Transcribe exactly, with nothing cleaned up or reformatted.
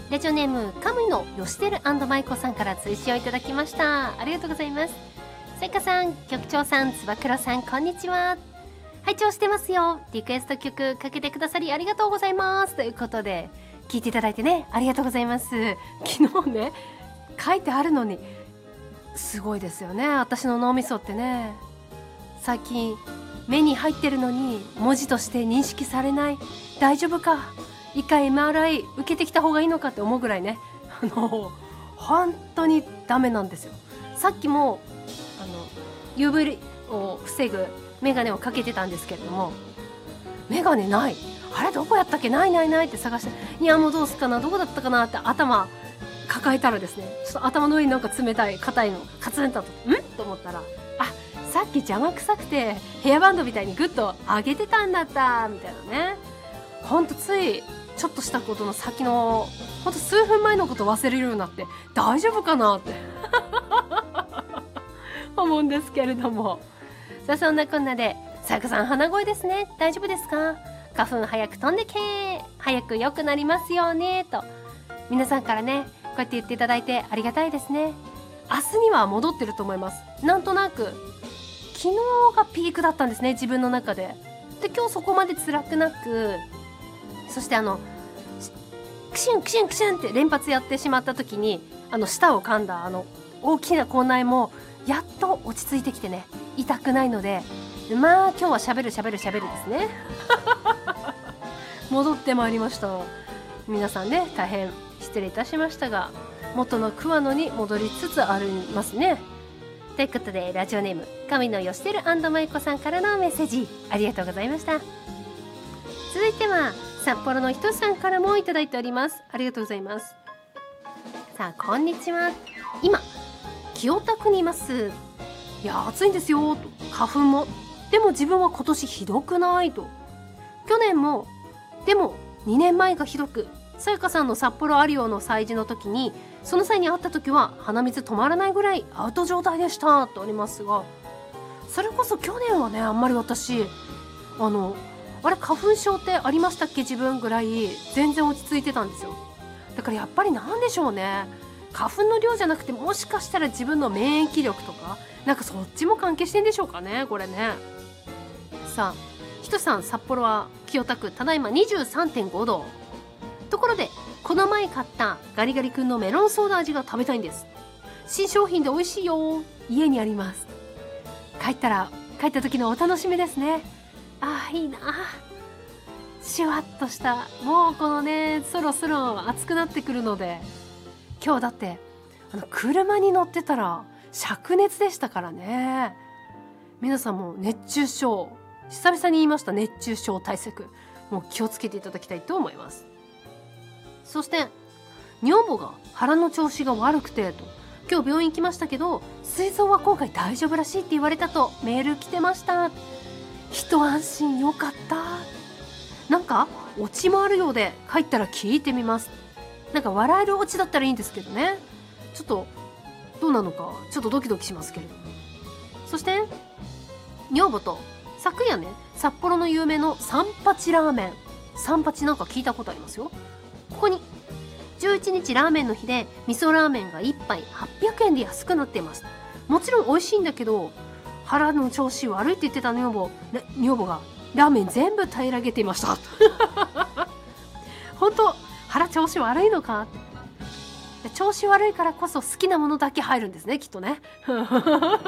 ラジオネームカムイのよしてる&マイコさんから追伸をいただきました。ありがとうございます。さいかさん、局長さん、つばくろさん、こんにちは。拝聴してますよ。リクエスト曲かけてくださりありがとうございますということで聞いていただいてね、ありがとうございます。昨日ね書いてあるのにすごいですよね。私の脳みそってね、最近目に入ってるのに文字として認識されない。大丈夫か、一回 エムアールアイ 受けてきた方がいいのかって思うぐらいね、あの本当にダメなんですよ。さっきもあの ユーブイ を防ぐメガネをかけてたんですけれども、メガネない、あれどこやったっけ、ないないないって探して、いやもうどうすかな、どこだったかなって頭抱えたらですね、ちょっと頭の上になんか冷たい硬いのカツンとんと思ったら、あ、さっき邪魔くさくてヘアバンドみたいにグッと上げてたんだったみたいなね。ほんとついちょっとしたことの先のほんと数分前のこと忘れるようになって大丈夫かなって思うんですけれども、さあそんなこんなで、さやかさん鼻声ですね、大丈夫ですか、花粉早く飛んでけー、早く良くなりますよねと皆さんからねこうやって言っていただいてありがたいですね。明日には戻ってると思います。なんとなく昨日がピークだったんですね、自分の中で。で今日そこまで辛くなく、そしてあのクシュンクシュンクシュンって連発やってしまった時にあの舌を噛んだあの大きな口内もやっと落ち着いてきてね、痛くないので、まあ今日はしゃべるしゃべるしゃべるですね戻ってまいりました。皆さんね大変失礼いたしましたが、元の桑野に戻りつつありますね。ということでラジオネーム神のよしてる&マイコさんからのメッセージありがとうございました。続いては札幌のひとさんからもいただいております。ありがとうございます。さあこんにちは、今清田区にいます。いや暑いんですよと、花粉も、でも自分は今年ひどくないと、去年も、でもにねんまえがひどく、さやかさんの札幌アリオの催事の時にその際に会った時は鼻水止まらないぐらいアウト状態でしたとありますが、それこそ去年はねあんまり私あのあれ花粉症ってありましたっけ自分ぐらい全然落ち着いてたんですよ。だからやっぱりなんでしょうね、花粉の量じゃなくてもしかしたら自分の免疫力とかなんかそっちも関係してんでしょうかね、これね。さあひとさん、札幌は清田区ただいま にじゅうさんてんごど。ところでこの前買ったガリガリ君のメロンソーダ味が食べたいんです。新商品で美味しいよ、家にあります。帰ったら帰った時のお楽しみですね。あーいいな、シュワッとした、もうこのねそろそろ暑くなってくるので、今日だってあの車に乗ってたら灼熱でしたからね。皆さんも熱中症、久々に言いました、熱中症対策もう気をつけていただきたいと思います。そして女房が腹の調子が悪くてと、今日病院行きましたけど膵臓は今回大丈夫らしいって言われたとメール来てました。一安心、よかった。なんかオチもあるようで帰ったら聞いてみます。なんか笑えるオチだったらいいんですけどね、ちょっとどうなのかちょっとドキドキしますけれども。そして女房と昨夜ね、札幌の有名の三八ラーメン、三八なんか聞いたことありますよ。ここにじゅういちにちラーメンの日で味噌ラーメンがいっぱいはっぴゃくえんで安くなっています。もちろん美味しいんだけど腹の調子悪いって言ってた女房女房がラーメン全部平らげていました本当腹調子悪いのか、調子悪いからこそ好きなものだけ入るんですねきっとね